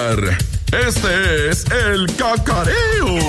escuchar. Este es el Cacareo.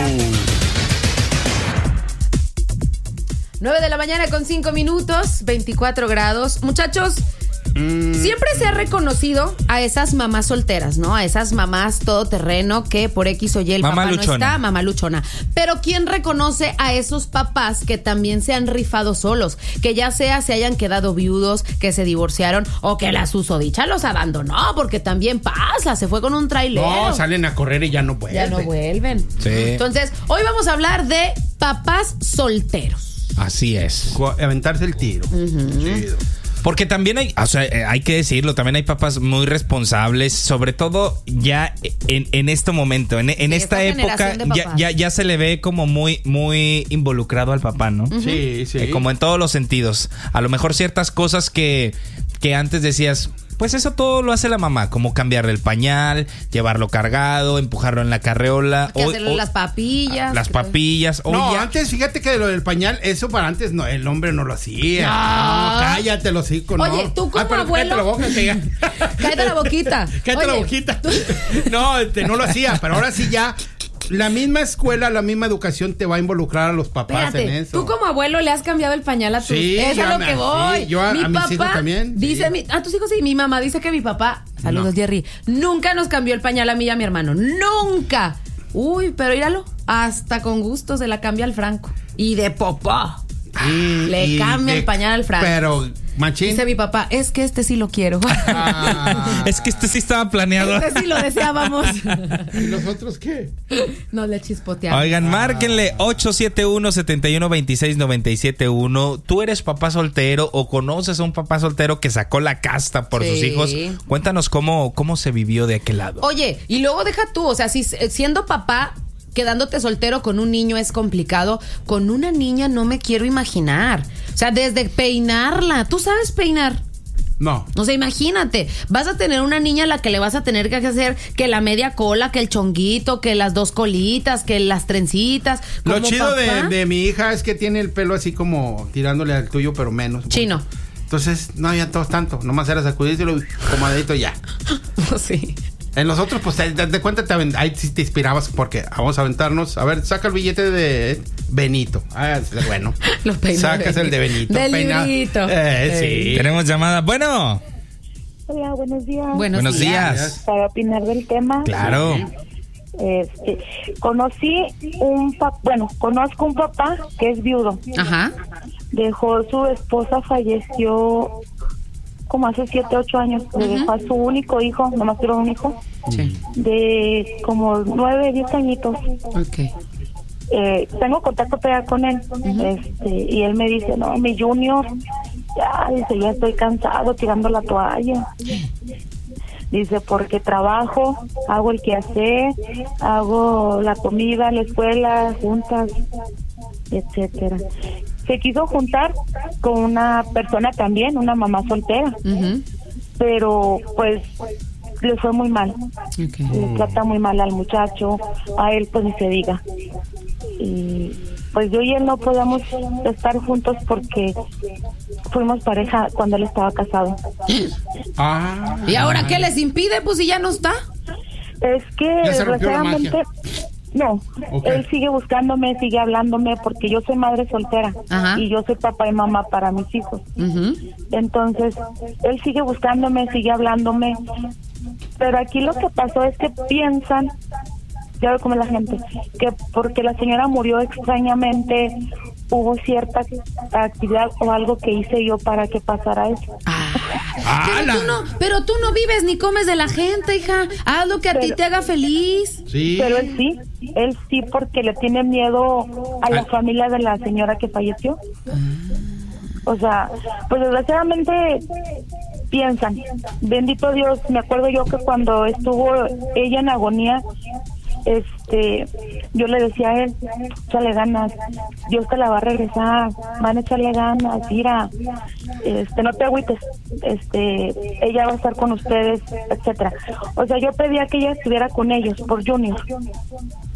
9:05 a.m, 24 grados. Muchachos, siempre se ha reconocido a esas mamás solteras, ¿no? A esas mamás todoterreno que por X o Y el papá no está, mamá luchona. Pero ¿quién reconoce a esos papás que también se han rifado solos? Que ya sea se hayan quedado viudos, que se divorciaron o que la susodicha los abandonó, porque también pasa, se fue con un trailero. No, salen a correr y ya no vuelven. Ya no vuelven. Sí. Entonces, hoy vamos a hablar de papás solteros. Así es. Aventarse el tiro. Chido. Porque también hay que decirlo, también hay papás muy responsables, sobre todo ya en este momento, en esta época, ya se le ve como muy involucrado al papá, ¿no? Sí. Como en todos los sentidos. A lo mejor ciertas cosas que antes decías, pues eso todo lo hace la mamá, como cambiarle el pañal, llevarlo cargado, empujarlo en la carreola. Hacerle las papillas. Las papillas. Antes, fíjate que lo del pañal, eso para antes no, el hombre no lo hacía. No, cállate los hijos, no. Oye, tú como abuelo. Cállate la boquita. Cállate la boquita. No, no lo hacía, pero ahora sí ya. La misma escuela, la misma educación te va a involucrar a los papás. Espérate, en eso. Tú como abuelo le has cambiado el pañal a tus hijos. Es a lo que voy. Sí, yo a mis hijos también. Dice a tus hijos sí. Mi mamá dice que mi papá, saludos Jerry, nunca nos cambió el pañal a mí y a mi hermano. Nunca. Uy, pero míralo, hasta con gusto se la cambia al Franco. Y de popó. Le cambia el pañal al Franco. Pero, machín. Dice mi papá, es que este sí lo quiero. Es que este sí estaba planeado. Este sí lo deseábamos. ¿Y nosotros qué? No le chispoteamos. Oigan, márquenle 871-71-26-971. ¿Tú eres papá soltero o conoces a un papá soltero que sacó la casta por sus hijos? Cuéntanos cómo se vivió de aquel lado. Oye, y luego deja tú, o sea, si siendo papá, quedándote soltero con un niño es complicado. Con una niña no me quiero imaginar. O sea, desde peinarla. ¿Tú sabes peinar? No. O sea, imagínate, vas a tener una niña a la que le vas a tener que hacer que la media cola, que el chonguito, que las dos colitas, que las trencitas. Lo chido de mi hija es que tiene el pelo así como tirándole al tuyo, pero menos. Chino. Entonces, no, ya todo tanto. Nomás era sacudírselo y comodito ya. Sí. En los otros, pues, de cuenta, ahí sí te inspirabas porque vamos a aventarnos. A ver, saca el billete de Benito. Bueno. Sacas el de Benito. Del librito. Sí. Tenemos llamada. Bueno. Hola, buenos días. Buenos días. Para opinar del tema. Claro. Conozco un papá que es viudo. Ajá. Dejó su esposa, falleció como hace 7, 8 años. Le dejó a su único hijo, nomás tuvo un hijo. Sí. De como 9, 10 añitos. Ok. Tengo contacto todavía con él. Y él me dice, no, mi Junior, ya estoy cansado tirando la toalla. Dice, porque trabajo, hago el quehacer, hago la comida, la escuela, juntas, etcétera. Se quiso juntar con una persona también, una mamá soltera, pero pues le fue muy mal. Okay. Le trata muy mal al muchacho, a él pues ni se diga. Y pues yo y él no podíamos estar juntos porque fuimos pareja cuando él estaba casado. ¿Y ahora qué les impide? Pues si ya no está. Es que desgraciadamente no, okay. Él sigue buscándome, sigue hablándome porque yo soy madre soltera. Ajá. Y yo soy papá y mamá para mis hijos. Entonces, él sigue buscándome, sigue hablándome. Pero aquí lo que pasó es que piensan, ya ve cómo es la gente, que porque la señora murió extrañamente, hubo cierta actividad o algo que hice yo para que pasara eso. Pero tú no vives ni comes de la gente, hija. Haz lo que a ti te haga feliz. Sí. Pero él sí, porque le tiene miedo a la familia de la señora que falleció. O sea, pues desgraciadamente piensan, bendito Dios, me acuerdo yo que cuando estuvo ella en agonía, yo le decía a él, échale ganas, Dios te la va a regresar, van a echarle ganas, mira, no te agüites, ella va a estar con ustedes, etcétera. O sea, yo pedía que ella estuviera con ellos por Junior.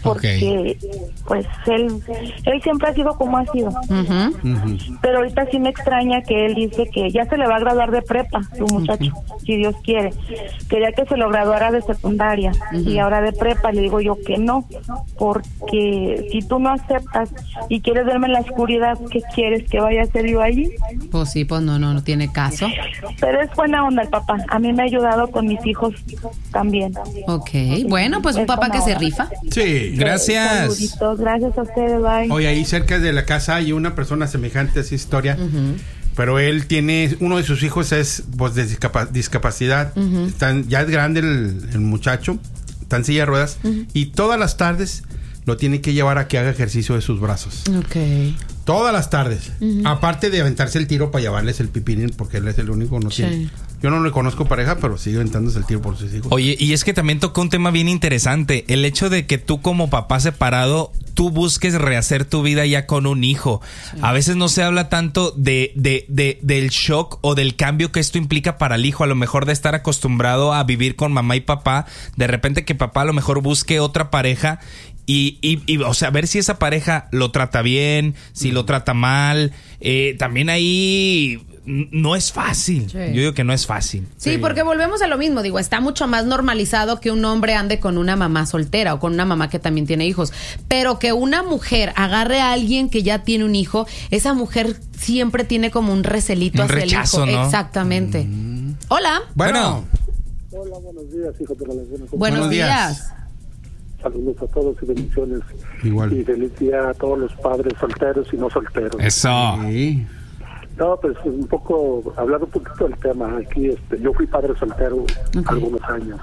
porque pues él siempre ha sido como ha sido. Pero ahorita sí me extraña que él dice que ya se le va a graduar de prepa, su muchacho, si Dios quiere. Quería que se lo graduara de secundaria y ahora de prepa. Le digo yo que no, porque si tú no aceptas y quieres verme en la oscuridad, ¿qué quieres que vaya a hacer yo allí? Pues sí, pues no tiene caso. Pero es buena onda el papá, a mí me ha ayudado con mis hijos también. Ok, bueno, pues un papá que se rifa. Sí, gracias. Saluditos, gracias a ustedes, bye. Hoy ahí cerca de la casa hay una persona semejante a esa historia, pero él tiene, uno de sus hijos es pues de discapacidad, ya es grande el muchacho, está en silla de ruedas, y todas las tardes lo tiene que llevar a que haga ejercicio de sus brazos. Todas las tardes. Aparte de aventarse el tiro para llevarles el pipín, porque él es el único, no tiene. Yo no le conozco pareja, pero sigue aventándose el tiro por sus hijos. Oye, y es que también tocó un tema bien interesante. El hecho de que tú como papá separado, tú busques rehacer tu vida ya con un hijo. A veces no se habla tanto del shock o del cambio que esto implica para el hijo. A lo mejor de estar acostumbrado a vivir con mamá y papá, de repente que papá a lo mejor busque otra pareja y o sea, ver si esa pareja lo trata bien, si lo trata mal. También ahí no es fácil. Yo digo que no es fácil. Sí, porque volvemos a lo mismo. Digo, está mucho más normalizado que un hombre ande con una mamá soltera o con una mamá que también tiene hijos. Pero que una mujer agarre a alguien que ya tiene un hijo, esa mujer siempre tiene como un recelito hacia rechazo, el hijo. ¿no? Exactamente. Hola. Bueno. Hola, buenos días, hijos de la Nación. Buenos días. Saludos a todos y bendiciones. Igual. Y feliz día a todos los padres solteros y no solteros. Eso. Sí. No, pues hablar un poquito del tema. Aquí, yo fui padre soltero algunos años.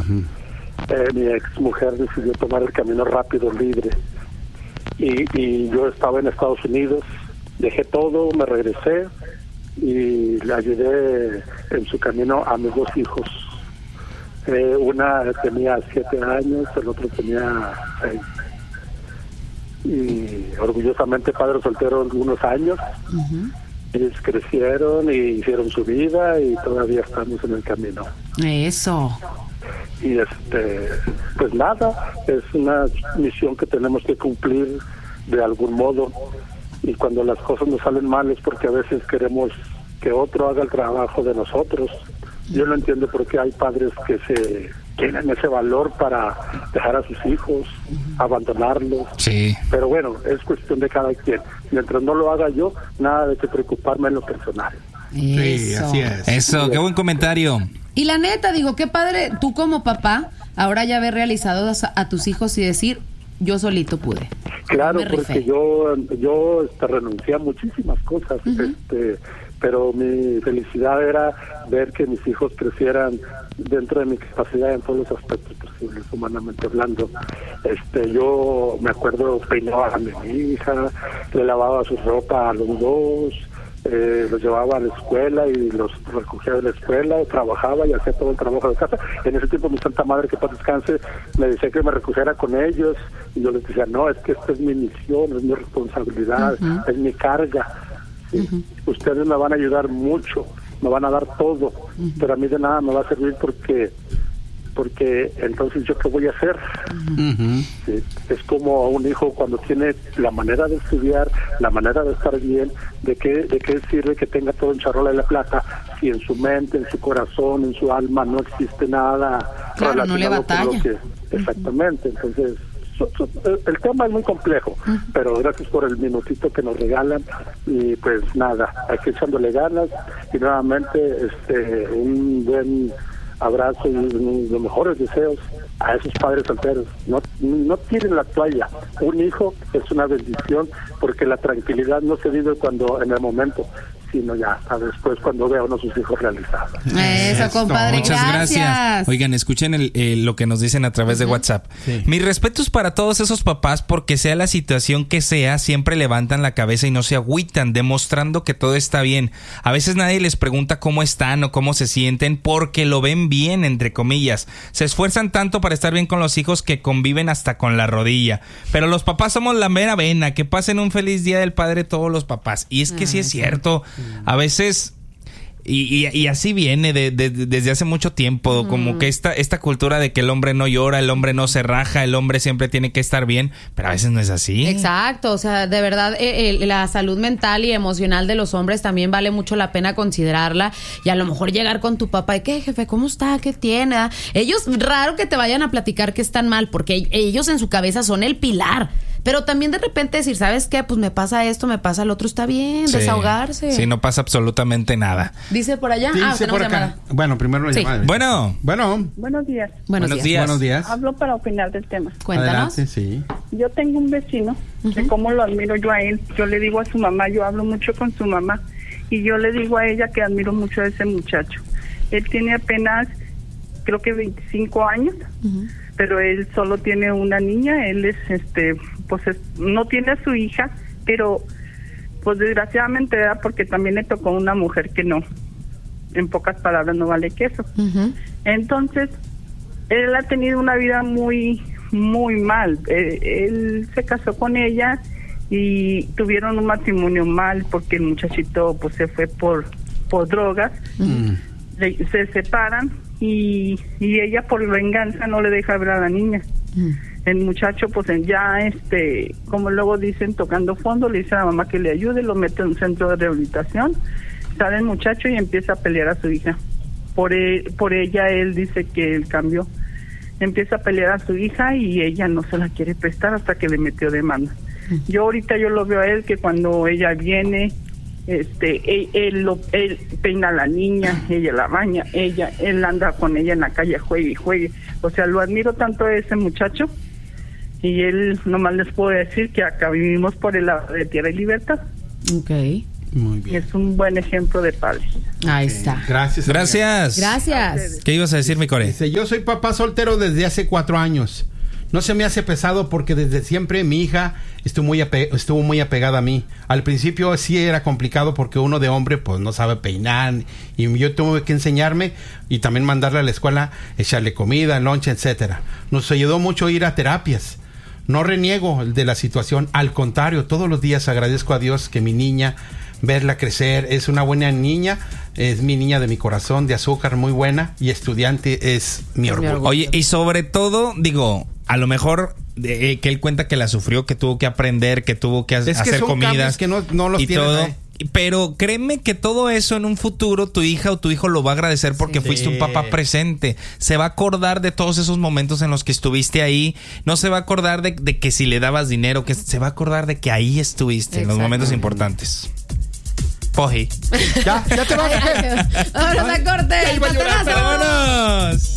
Mi ex mujer decidió tomar el camino rápido, libre. Y yo estaba en Estados Unidos, dejé todo, me regresé y le ayudé en su camino a mis dos hijos. Una tenía 7 años, el otro tenía 6. Y orgullosamente padre soltero algunos años. Ellos crecieron y hicieron su vida y todavía estamos en el camino. Eso. Y pues nada, es una misión que tenemos que cumplir de algún modo. Y cuando las cosas nos salen mal es porque a veces queremos que otro haga el trabajo de nosotros. Yo no entiendo por qué hay padres que tienen ese valor para dejar a sus hijos, abandonarlos. Sí. Pero bueno, es cuestión de cada quien. Mientras no lo haga yo, nada de que preocuparme en lo personal. Sí, así es. Eso, qué buen comentario. Y la neta, digo, qué padre, tú como papá, ahora ya haber realizado a tus hijos y decir, yo solito pude. Claro, porque yo renuncié a muchísimas cosas, pero mi felicidad era ver que mis hijos crecieran dentro de mi capacidad en todos los aspectos posibles, humanamente hablando. Yo me acuerdo, peinaba a mi hija, le lavaba su ropa a los dos, los llevaba a la escuela y los recogía de la escuela, trabajaba y hacía todo el trabajo de casa. En ese tiempo mi santa madre, que para descanse, me decía que me recogiera con ellos y yo les decía, no, es que esta es mi misión, es mi responsabilidad, es mi carga. Sí. Ustedes me van a ayudar mucho, me van a dar todo, pero a mí de nada me va a servir porque entonces yo qué voy a hacer. Sí. Es como un hijo cuando tiene la manera de estudiar, la manera de estar bien, de qué sirve que tenga todo en charola de la plata si en su mente, en su corazón, en su alma no existe nada relacionado, no le batalla. con lo que exactamente. Entonces el tema es muy complejo, pero gracias por el minutito que nos regalan y pues nada, aquí echándole ganas y nuevamente un buen abrazo y los mejores deseos a esos padres solteros. No tiren la toalla. Un hijo es una bendición porque la tranquilidad no se vive cuando en el momento, sino ya hasta después cuando vea uno sus hijos realizados. Eso, compadre. Muchas gracias. Oigan, escuchen lo que nos dicen a través de WhatsApp. Sí. Mis respetos para todos esos papás porque sea la situación que sea, siempre levantan la cabeza y no se agüitan, demostrando que todo está bien. A veces nadie les pregunta cómo están o cómo se sienten porque lo ven bien, entre comillas. Se esfuerzan tanto para estar bien con los hijos que conviven hasta con la rodilla. Pero los papás somos la mera vena. Que pasen un feliz día del padre todos los papás. Y es que sí es cierto. A veces Y así viene desde hace mucho tiempo, como que esta cultura de que el hombre no llora, el hombre no se raja, el hombre siempre tiene que estar bien, pero a veces no es así. Exacto, o sea, de verdad la salud mental y emocional de los hombres también vale mucho la pena considerarla, y a lo mejor llegar con tu papá y ¿qué, jefe? ¿Cómo está? ¿Qué tiene? Ellos, raro que te vayan a platicar que están mal, porque ellos en su cabeza son el pilar. Pero también de repente decir, ¿sabes qué? Pues me pasa esto, me pasa lo otro, está bien, desahogarse. Sí, no pasa absolutamente nada. Dice por allá. Dice por acá. Llamada. Bueno, primero la llamada. Bueno. Buenos días. Buenos días. Hablo para opinar del tema. Cuéntanos. Adelante, sí. Yo tengo un vecino, de cómo lo admiro yo a él. Yo le digo a su mamá, yo hablo mucho con su mamá, y yo le digo a ella que admiro mucho a ese muchacho. Él tiene apenas, creo que 25 años, pero él solo tiene una niña. Él es, no tiene a su hija, pero pues desgraciadamente era porque también le tocó una mujer que no, en pocas palabras, no vale queso. Entonces, él ha tenido una vida muy, muy mal. Él se casó con ella y tuvieron un matrimonio mal porque el muchachito pues se fue por drogas. Se separan y ella por venganza no le deja ver a la niña. El muchacho pues ya como luego dicen, tocando fondo, le dice a la mamá que le ayude, lo mete en un centro de rehabilitación. Sale el muchacho y empieza a pelear a su hija. Por ella él dice que él cambió. Empieza a pelear a su hija y ella no se la quiere prestar hasta que le metió demanda. Yo ahorita lo veo a él que cuando ella viene, él peina a la niña, ella la baña, él anda con ella en la calle, juegue. O sea, lo admiro tanto a ese muchacho, y él, nomás les puedo decir que acá vivimos por el lado de Tierra y Libertad. Okay. Muy bien. Es un buen ejemplo de padre. Ahí está. Gracias. ¿Qué ibas a decir, mi Core? Dice, yo soy papá soltero desde hace 4 años. No se me hace pesado porque desde siempre mi hija estuvo muy apegada a mí. Al principio sí era complicado porque uno de hombre pues no sabe peinar, y yo tuve que enseñarme y también mandarle a la escuela, echarle comida, lonche, etcétera. Nos ayudó mucho ir a terapias. No reniego de la situación, al contrario, todos los días agradezco a Dios que mi niña, verla crecer, es una buena niña, es mi niña de mi corazón, de azúcar, muy buena, y estudiante, es mi orgullo. Oye, y sobre todo, digo, a lo mejor que él cuenta que la sufrió, que tuvo que aprender, que tuvo que hacer comidas que no los y tienen, todo. Pero créeme que todo eso en un futuro tu hija o tu hijo lo va a agradecer porque fuiste un papá presente. Se va a acordar de todos esos momentos en los que estuviste ahí. No se va a acordar de que si le dabas dinero, que se va a acordar de que ahí estuviste en los momentos importantes. Poji. Ya te vas. Vámonos a corte. ¡Vámonos!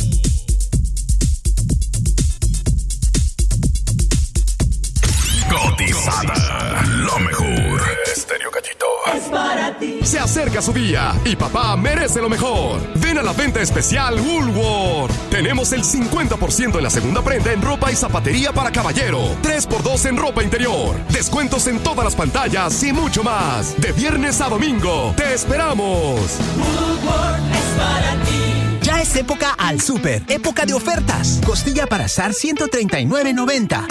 Cotizada, lo mejor. Estéreo Cachito. Es para ti. Se acerca su día y papá merece lo mejor. Ven a la venta especial Woolworth. Tenemos el 50% en la segunda prenda en ropa y zapatería para caballero. 3x2 en ropa interior. Descuentos en todas las pantallas y mucho más. De viernes a domingo. ¡Te esperamos! Woolworth es para ti. Ya es época al súper. Época de ofertas. Costilla para asar $139.90.